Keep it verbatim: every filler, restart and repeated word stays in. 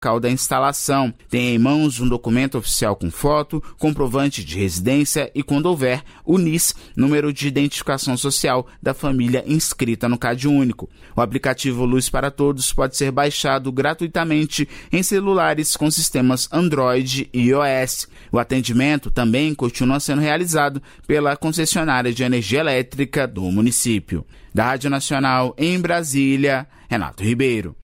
local da instalação. Tenha em mãos um documento oficial com foto, comprovante de residência e, quando houver, o N I S, número de identificação social da família inscrita no CadÚnico. O aplicativo Luz para Todos pode ser baixado gratuitamente em celulares com sistemas Android e iOS. O atendimento também continua sendo realizado pela concessionária de energia elétrica do município. Da Rádio Nacional em Brasília, Renato Ribeiro.